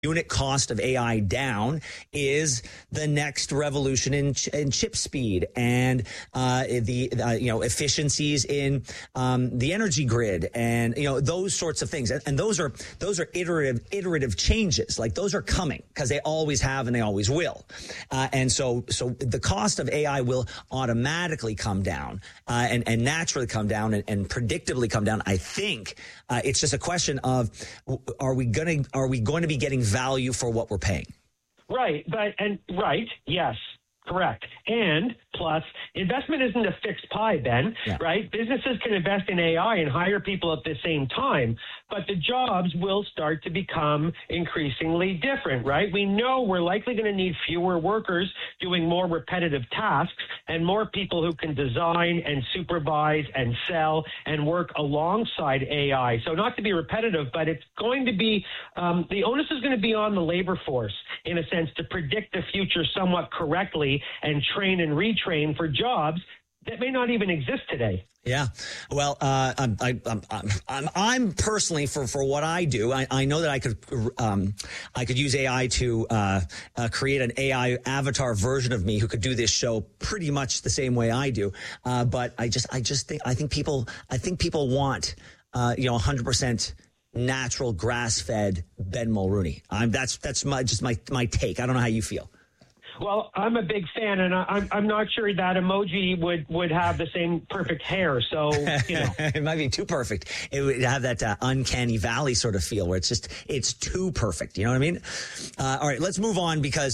unit cost of AI down is the next revolution in chip speed and efficiencies in the energy grid and those sorts of things. And those are iterative changes. Like those are coming because they always have and they always will. And so the cost of AI will automatically come down and naturally come down and predictably come down. I think it's just a question of are we going to be getting value for what we're paying? Right. Yes. Correct. And plus, investment isn't a fixed pie, Ben, right? Businesses can invest in AI and hire people at the same time, but the jobs will start to become increasingly different, right? We know we're likely going to need fewer workers doing more repetitive tasks and more people who can design and supervise and sell and work alongside AI. So not to be repetitive, but it's going to be, the onus is going to be on the labor force, in a sense, to predict the future somewhat correctly and train and retrain for jobs that may not even exist today. Yeah. Well, I'm personally for what I do. I know that I could use AI to create an AI avatar version of me who could do this show pretty much the same way I do. But I think people want 100% natural grass-fed Ben Mulrooney. That's my take. I don't know how you feel. Well, I'm a big fan, and I'm not sure that emoji would have the same perfect hair. So, it might be too perfect. It would have that uncanny valley sort of feel where it's too perfect. You know what I mean? All right, let's move on because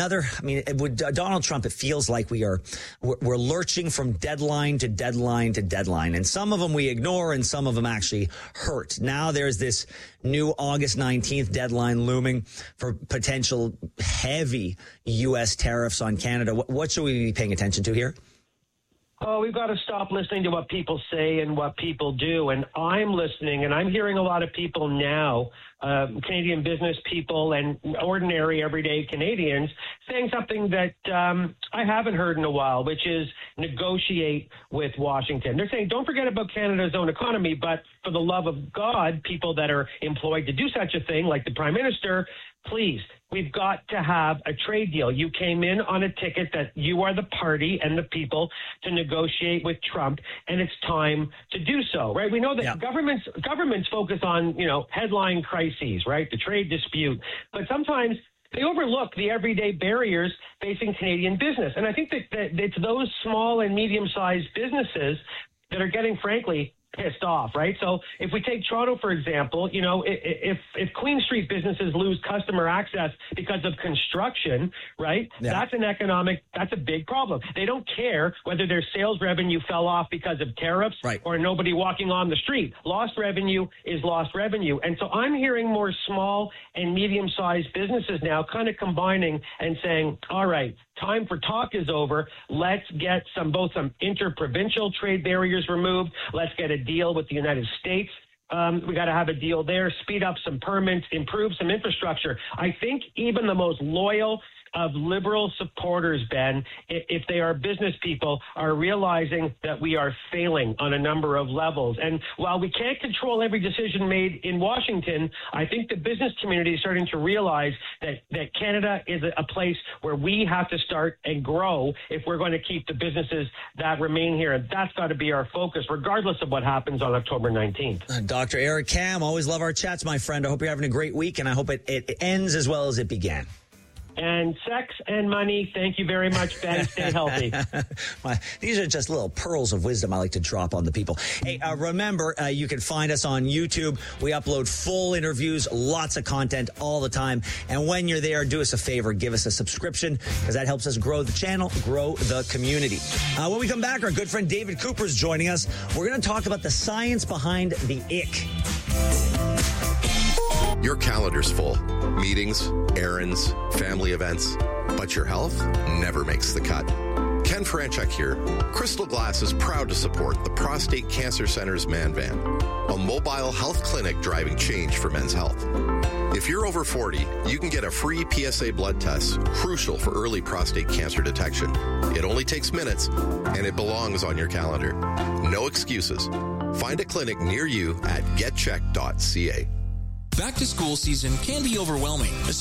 with Donald Trump, it feels like we're lurching from deadline to deadline to deadline, and some of them we ignore, and some of them actually hurt. Now there's this new August 19th deadline looming for potential heavy U.S. tariffs on Canada. What should we be paying attention to here? Oh, we've got to stop listening to what people say and what people do. And I'm listening, and I'm hearing a lot of people now, Canadian business people and ordinary everyday Canadians, saying something that I haven't heard in a while, which is negotiate with Washington. They're saying, don't forget about Canada's own economy, but for the love of God, people that are employed to do such a thing, like the Prime Minister, please, we've got to have a trade deal. You came in on a ticket that you are the party and the people to negotiate with Trump, and it's time to do so, right? We know that governments focus on, headline crises, right? The trade dispute, but sometimes they overlook the everyday barriers facing Canadian business. And I think that it's those small and medium-sized businesses that are getting, frankly, pissed off, right? So if we take Toronto, for example, if Queen Street businesses lose customer access because of construction, right? Yeah. That's a big problem. They don't care whether their sales revenue fell off because of tariffs or nobody walking on the street. Lost revenue is lost revenue. And so I'm hearing more small and medium-sized businesses now kind of combining and saying, all right, time for talk is over. Let's get some interprovincial trade barriers removed. Let's get a deal with the United States. We got to have a deal there, speed up some permits, improve some infrastructure. I think even the most loyal of liberal supporters, Ben, if they are business people, are realizing that we are failing on a number of levels. And while we can't control every decision made in Washington, I think the business community is starting to realize that Canada is a place where we have to start and grow if we're going to keep the businesses that remain here. And that's got to be our focus, regardless of what happens on October 19th. Dr. Eric Kam, always love our chats, my friend. I hope you're having a great week, and I hope it ends as well as it began. And sex and money. Thank you very much, Ben. Stay healthy. These are just little pearls of wisdom I like to drop on the people. Hey, remember, you can find us on YouTube. We upload full interviews, lots of content all the time. And when you're there, do us a favor, give us a subscription, because that helps us grow the channel, grow the community. When we come back, our good friend David Cooper is joining us. We're going to talk about the science behind the ick. Your calendar's full. Meetings, errands, family events. But your health never makes the cut. Ken Franchuk here. Crystal Glass is proud to support the Prostate Cancer Center's Man Van, a mobile health clinic driving change for men's health. If you're over 40, you can get a free PSA blood test, crucial for early prostate cancer detection. It only takes minutes, and it belongs on your calendar. No excuses. Find a clinic near you at getcheck.ca. Back to school season can be overwhelming,